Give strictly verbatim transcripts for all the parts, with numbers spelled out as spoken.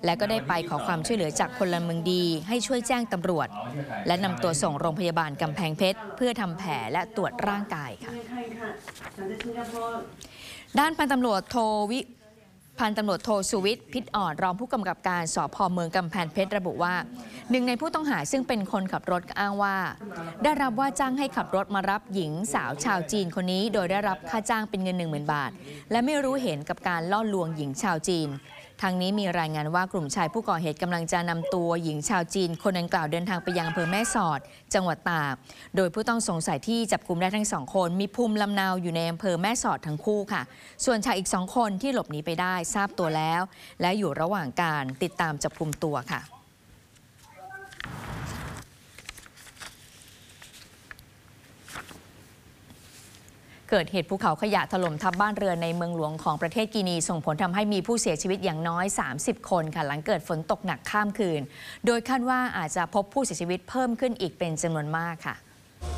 และก็ได้ไปขอความช่วยเหลือจากพลเมืองดีให้ช่วยแจ้งตำรวจและนำตัวส่งโรงพยาบาลกำแพงเพชรเพื่อทำแผลและตรวจร่างกายค่ะด้านพันตำรวจโทวิพันตำรวจโทสุวิทย์พิษอ่อนรองผู้กำกับการสภ.เมืองกำแพงเพชรระบุว่าหนึ่งในผู้ต้องหาซึ่งเป็นคนขับรถอ้างว่าได้รับว่าจ้างให้ขับรถมารับหญิงสาวชาวจีนคนนี้โดยได้รับค่าจ้างเป็นเงิน หนึ่งหมื่น บาทและไม่รู้เห็นกับการล่อลวงหญิงชาวจีนทางนี้มีรายงานว่ากลุ่มชายผู้ก่อเหตุกำลังจะนำตัวหญิงชาวจีนคนดังกล่าวเดินทางไปยังอำเภอแม่สอดจังหวัดตากโดยผู้ต้องสงสัยที่จับกุมได้ทั้งสองคนมีภูมิลำเนาอยู่ในอำเภอแม่สอดทั้งคู่ค่ะส่วนชายอีกสองคนที่หลบหนีไปได้ทราบตัวแล้วและอยู่ระหว่างการติดตามจับกุมตัวค่ะเกิดเหตุภูเขาขยะถล่มทับบ้านเรือนในเมืองหลวงของประเทศกินีส่งผลทำให้มีผู้เสียชีวิตอย่างน้อยสามสิบคนค่ะหลังเกิดฝนตกหนักข้ามคืนโดยคาดว่าอาจจะพบผู้เสียชีวิตเพิ่มขึ้นอีกเป็นจำนวนมากค่ะ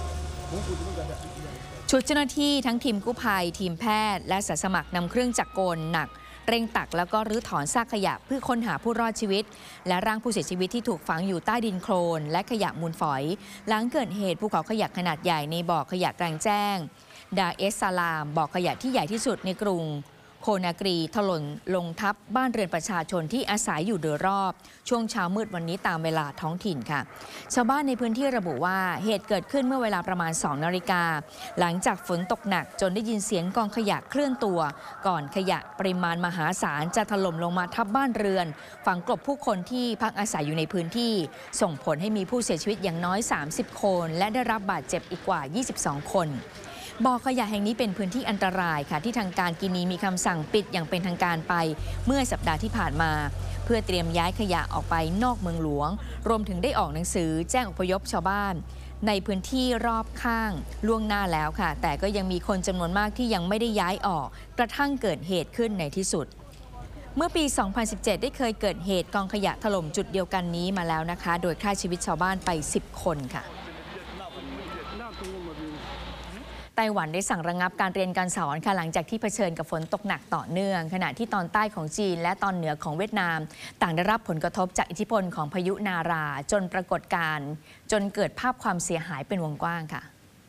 ชุดเจ้าหน้าที่ทั้งทีมกู้ภัยทีมแพทย์และอาสาสมัครนำเครื่องจักรกลหนักเร่งตักแล้วก็รื้อถอนซากขยะเพื่อค้นหาผู้รอดชีวิตและร่างผู้เสียชีวิตที่ถูกฝังอยู่ใต้ดินโคลนและขยะมูลฝอยหลังเกิดเหตุภูเขาขยะขนาดใหญ่ในบ่อขยะกลางแจ้งดาเอสซาลามบ่อขยะที่ใหญ่ที่สุดในกรุงโคนากรีถล่มลงทับบ้านเรือนประชาชนที่อาศัยอยู่โดยรอบช่วงเช้ามืดวันนี้ตามเวลาท้องถิ่นค่ะชาวบ้านในพื้นที่ระบุว่าเหตุเกิดขึ้นเมื่อเวลาประมาณสองนาฬิกาหลังจากฝนตกหนักจนได้ยินเสียงกองขยะเคลื่อนตัวก่อนขยะปริมาณมหาศาลจะถล่มลงมาทับบ้านเรือนฝังกลบผู้คนที่พักอาศัยอยู่ในพื้นที่ส่งผลให้มีผู้เสียชีวิตอย่างน้อยสามสิบคนและได้รับบาดเจ็บอีกกว่ายี่สิบสองคนบ่อขยะแห่งนี้เป็นพื้นที่อันตรายค่ะที่ทางการกินีมีคำสั่งปิดอย่างเป็นทางการไปเมื่อสัปดาห์ที่ผ่านมาเพื่อเตรียมย้ายขยะออกไปนอกเมืองหลวงรวมถึงได้ออกหนังสือแจ้งอพยพชาวบ้านในพื้นที่รอบข้างล่วงหน้าแล้วค่ะแต่ก็ยังมีคนจำนวนมากที่ยังไม่ได้ย้ายออกกระทั่งเกิดเหตุขึ้นในที่สุดเมื่อปี สองพันสิบเจ็ด ได้เคยเกิดเหตุกองขยะถล่มจุดเดียวกันนี้มาแล้วนะคะโดยฆ่าชีวิตชาวบ้านไปสิบคนค่ะไต้หวันได้สั่งระงับการเรียนการสอนค่ะหลังจากที่เผชิญกับฝนตกหนักต่อเนื่องขณะที่ตอนใต้ของจีนและตอนเหนือของเวียดนามต่างได้รับผลกระทบจากอิทธิพลของพายุนาราจนปรากฏการณ์จนเกิดภาพความเสียหายเป็นวงกว้างค่ะ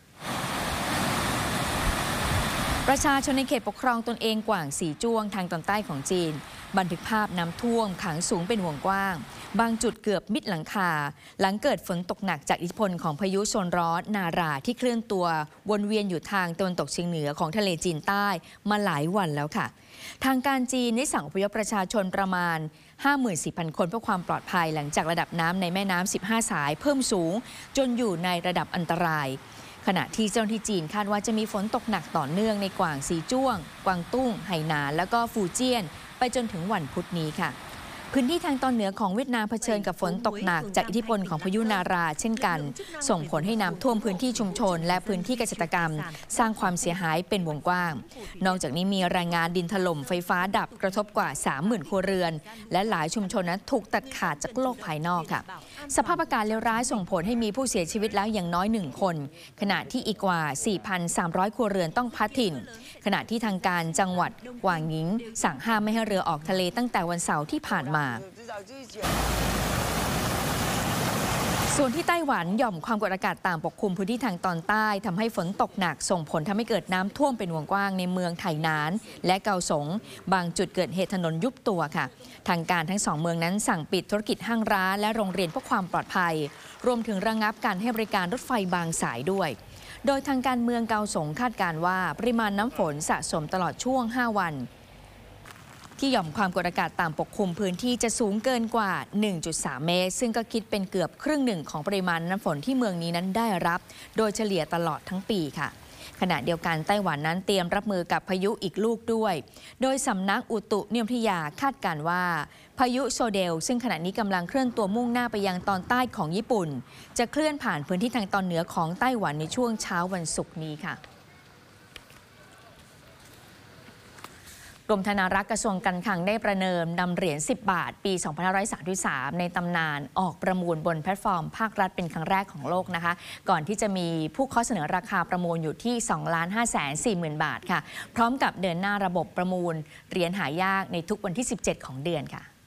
ประชาชนในเขตปกครองตนเองกว่างสีจ้วงทางตอนใต้ของจีนบันทึกภาพน้ำท่วมขังสูงเป็นวงกว้างบางจุดเกือบมิดหลังคาหลังเกิดฝนตกหนักจากอิทธิพลของพายุโซนร้อนนาราที่เคลื่อนตัววนเวียนอยู่ทางตะวันตกเฉียงเหนือของทะเลจีนใต้มาหลายวันแล้วค่ะทางการจีนได้สั่งอพยพประชาชนประมาณ ห้าหมื่นสี่พัน คนเพื่อความปลอดภัยหลังจากระดับน้ำในแม่น้ำสิบห้าสายเพิ่มสูงจนอยู่ในระดับอันตรายขณะที่เจ้าหน้าที่จีนคาดว่าจะมีฝนตกหนักต่อเนื่องในกวางซีจ้วงกวางตุ้งไหหนานและก็ฟูเจี้ยนไปจนถึงวันพุธนี้ค่ะพื้นที่ทางตอนเหนือของเวียดนามเผชิญกับฝนตกหนักจากอิทธิพลของพายุนาราเช่นกันส่งผลให้น้ำท่วมพื้นที่ชุมชนและพื้นที่เกษตรกรรมสร้างความเสียหายเป็นวงกว้างนอกจากนี้มีรายงานดินถล่มไฟฟ้าดับกระทบกว่า สามหมื่น ครัวเรือนและหลายชุมชนนั้นถูกตัดขาดจากโลกภายนอกค่ะสภาพอากาศเลวร้ายส่งผลให้มีผู้เสียชีวิตแล้วอย่างน้อยหนึ่งคนขณะที่อีกกว่า สี่พันสามร้อย ครัวเรือนต้องพัดถิ่นขณะที่ทางการจังหวัดกวางหญิงสั่งห้ามไม่ให้เรือออกทะเลตั้งแต่วันเสาร์ที่ผ่านมาส่วนที่ไต้หวันหย่อมความกดอากาศต่ำปกคลุมพื้นที่ทางตอนใต้ทำให้ฝนตกหนักส่งผลทำให้เกิดน้ำท่วมเป็นวงกว้างในเมืองไถหนานและเกาสงบางจุดเกิดเหตุถนนยุบตัวค่ะทางการทั้งสองเมืองนั้นสั่งปิดธุรกิจห้างร้านและโรงเรียนเพื่อความปลอดภัยรวมถึงระงับการให้บริการรถไฟบางสายด้วยโดยทางการเมืองเกาสงคาดการณ์ว่าปริมาณน้ำฝนสะสมตลอดช่วงห้าวันที่หย่อมความกดอากาศต่ำปกคลุมพื้นที่จะสูงเกินกว่า หนึ่งจุดสาม เมตรซึ่งก็คิดเป็นเกือบครึ่งหนึ่งของปริมาณน้ำฝนที่เมืองนี้นั้นได้รับโดยเฉลี่ยตลอดทั้งปีค่ะขณะเดียวกันไต้หวันนั้นเตรียมรับมือกับพายุอีกลูกด้วยโดยสำนักอุตุนิยมวิทยาคาดการณ์ว่าพายุโซเดลซึ่งขณะนี้กำลังเคลื่อนตัวมุ่งหน้าไปยังตอนใต้ของญี่ปุ่นจะเคลื่อนผ่านพื้นที่ทางตอนเหนือของไต้หวันในช่วงเช้าวันศุกร์นี้ค่ะ กรมธนารักษ์กระทรวงการคลังได้ประเดิมนำเหรียญสิบบาทปีสองพันห้าร้อยสามสิบสามในตำนานออกประมูลบนแพลตฟอร์มภาครัฐเป็นครั้งแรกของโลกนะคะก่อนที่จะมีผู้ข้อเสนอราคาประมูลอยู่ที่ สองล้านห้าแสนสี่หมื่น บาทค่ะพร้อมกับเดินหน้าระบบประมูลเหรียญหายากในทุกวันที่สิบเจ็ดของเดือนค่ะ